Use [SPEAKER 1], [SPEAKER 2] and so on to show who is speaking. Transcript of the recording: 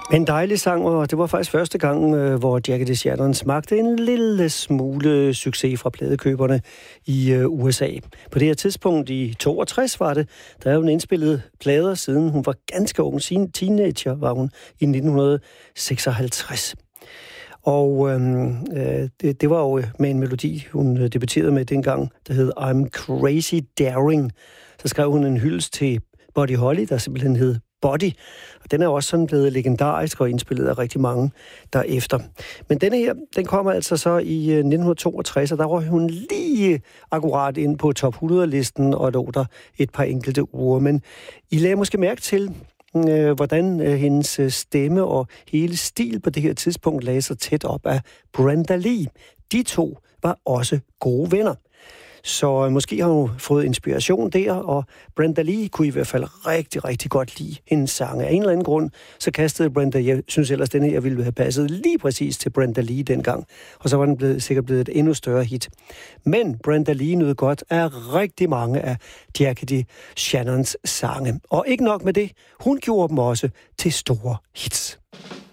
[SPEAKER 1] En dejlig sang, og det var faktisk første gang, hvor Jackie Shannon smagte en lille smule succes fra pladekøberne i USA. På det her tidspunkt i 62 var det, der er hun indspillet plader, siden hun var ganske ung. Sin teenager var hun i 1956. Og det var jo med en melodi, hun debuterede med dengang, der hed I'm Crazy Daring. Så skrev hun en hyldest til Buddy Holly, der simpelthen hed Body. Og den er også sådan blevet legendarisk og indspillet af rigtig mange derefter. Men denne her, den kommer altså så i 1962, og der var hun lige akkurat ind på top 100-listen og lå der et par enkelte uger. Men I lagde måske mærke til, hvordan hendes stemme og hele stil på det her tidspunkt lagde sig tæt op af Brenda Lee. De to var også gode venner. Så måske har hun fået inspiration der, og Brenda Lee kunne i hvert fald rigtig, rigtig godt lide hendes sange. Af en eller anden grund, så kastede Brenda, jeg synes ellers, denne her ville have passet lige præcis til Brenda Lee dengang, og så var den sikkert blevet et endnu større hit. Men Brenda Lee nød godt af rigtig mange af Jackie Shannons sange. Og ikke nok med det, hun gjorde dem også til store hits.